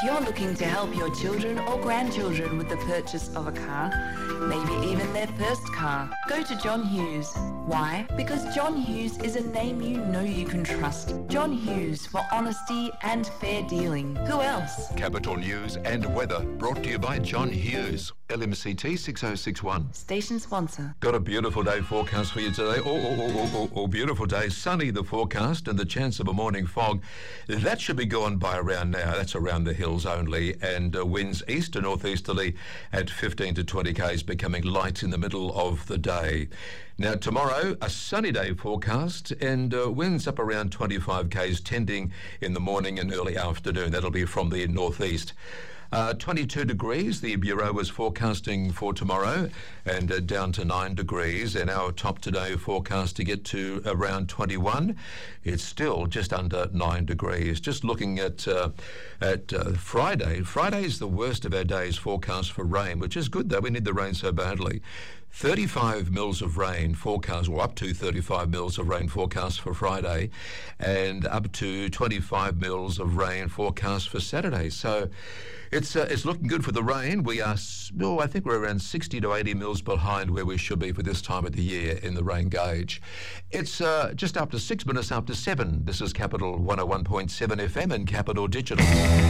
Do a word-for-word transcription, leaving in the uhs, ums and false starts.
you're looking to help your children or grandchildren with the purchase of a car, maybe even their first car, go to John Hughes. Why? Because John Hughes is a name you know you can trust. John Hughes, for honesty and fair dealing. Who else? Capital News and weather brought to you by John Hughes. L M C T six oh six one. Station sponsor. Got a beautiful day forecast for you today. Oh, oh, oh, oh, oh, oh, beautiful day. Sunny, the forecast, and the chance of a morning fog. That should be gone by around now. That's around the hills only. And uh, winds east to northeasterly at fifteen to twenty k's, becoming light in the middle of the day. Now, tomorrow, a sunny day forecast and uh, winds up around twenty-five k's, tending in the morning and early afternoon. That'll be from the northeast. Uh, twenty-two degrees, the Bureau is forecasting for tomorrow, and uh, down to nine degrees. And our top today forecast to get to around twenty-one. It's still just under nine degrees. Just looking at uh, at uh, Friday. Friday is the worst of our days forecast for rain, which is good though. We need the rain so badly. thirty-five mils of rain forecast, or up to thirty-five mils of rain forecast for Friday, and up to twenty-five mils of rain forecast for Saturday. So it's uh, it's looking good for the rain. We are, oh, I think we're around sixty to eighty mils behind where we should be for this time of the year in the rain gauge. It's uh, just after six minutes after seven. This is Capital one oh one point seven F M and Capital Digital.